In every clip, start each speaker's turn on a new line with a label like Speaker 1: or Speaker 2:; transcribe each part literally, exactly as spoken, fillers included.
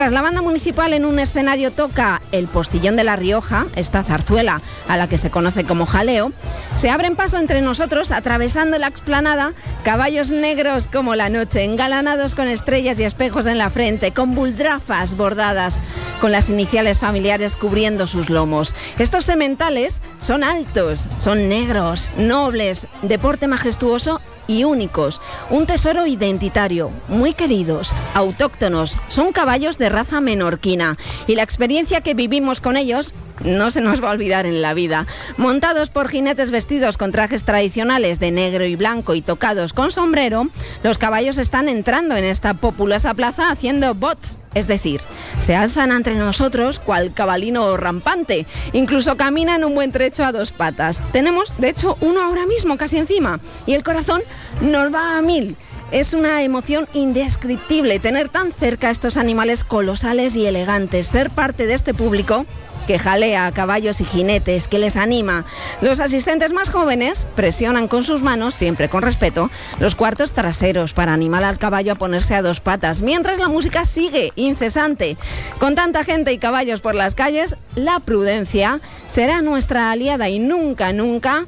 Speaker 1: La banda municipal en un escenario toca El Postillón de La Rioja, esta zarzuela a la que se conoce como jaleo. Se abren paso entre nosotros, atravesando la explanada, caballos negros como la noche, engalanados con estrellas y espejos en la frente, con buldrafas bordadas, con las iniciales familiares cubriendo sus lomos. Estos sementales son altos, son negros, nobles, de porte majestuoso y únicos, un tesoro identitario, muy queridos, autóctonos, son caballos de raza menorquina y la experiencia que vivimos con ellos no se nos va a olvidar en la vida. Montados por jinetes vestidos con trajes tradicionales de negro y blanco y tocados con sombrero, los caballos están entrando en esta populosa plaza haciendo bots, es decir, se alzan entre nosotros cual cabalino rampante, incluso caminan un buen trecho a dos patas. Tenemos, de hecho, uno ahora mismo casi encima y el corazón nos va a mil. Es una emoción indescriptible tener tan cerca a estos animales colosales y elegantes, ser parte de este público que jalea a caballos y jinetes, que les anima. Los asistentes más jóvenes presionan con sus manos, siempre con respeto, los cuartos traseros para animar al caballo a ponerse a dos patas, mientras la música sigue incesante. Con tanta gente y caballos por las calles, la prudencia será nuestra aliada y nunca, nunca...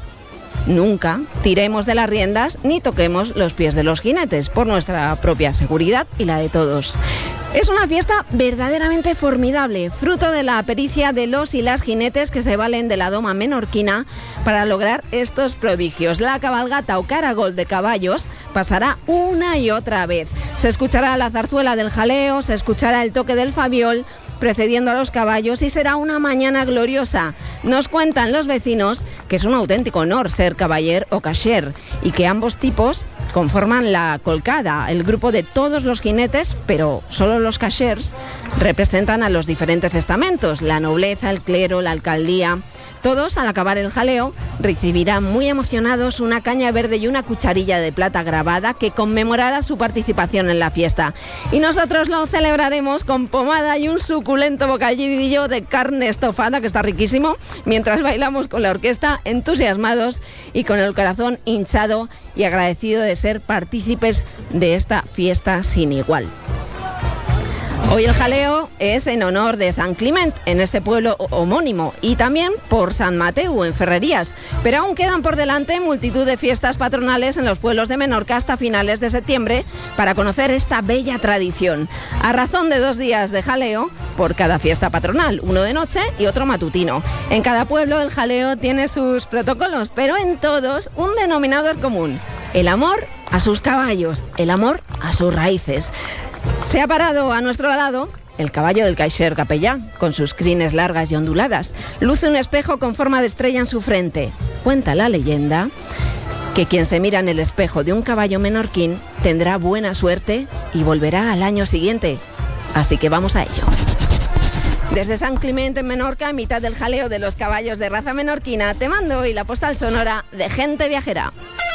Speaker 1: Nunca tiremos de las riendas ni toquemos los pies de los jinetes, por nuestra propia seguridad y la de todos. Es una fiesta verdaderamente formidable, fruto de la pericia de los y las jinetes que se valen de la doma menorquina para lograr estos prodigios. La cabalgata o caragol de caballos pasará una y otra vez. Se escuchará la zarzuela del jaleo, se escuchará el toque del fabiol precediendo a los caballos y será una mañana gloriosa. Nos cuentan los vecinos que es un auténtico honor ser caballer o cacher y que ambos tipos conforman la colcada, el grupo de todos los jinetes, pero solo los cachers representan a los diferentes estamentos, la nobleza, el clero, la alcaldía. Todos, al acabar el jaleo, recibirán muy emocionados una caña verde y una cucharilla de plata grabada que conmemorará su participación en la fiesta. Y nosotros lo celebraremos con pomada y un suculento bocadillo de carne estofada, que está riquísimo, mientras bailamos con la orquesta, entusiasmados y con el corazón hinchado y agradecido de ser partícipes de esta fiesta sin igual. Hoy el jaleo es en honor de San Climent, en este pueblo homónimo, y también por San Mateu, en Ferrerías. Pero aún quedan por delante multitud de fiestas patronales en los pueblos de Menorca hasta finales de septiembre para conocer esta bella tradición. A razón de dos días de jaleo por cada fiesta patronal, uno de noche y otro matutino. En cada pueblo el jaleo tiene sus protocolos, pero en todos un denominador común: el amor a sus caballos, el amor a sus raíces. Se ha parado a nuestro lado el caballo del caixer capellán, con sus crines largas y onduladas. Luce un espejo con forma de estrella en su frente. Cuenta la leyenda que quien se mira en el espejo de un caballo menorquín tendrá buena suerte y volverá al año siguiente. Así que vamos a ello. Desde San Climent en Menorca, a mitad del jaleo de los caballos de raza menorquina, te mando hoy la postal sonora de Gente Viajera.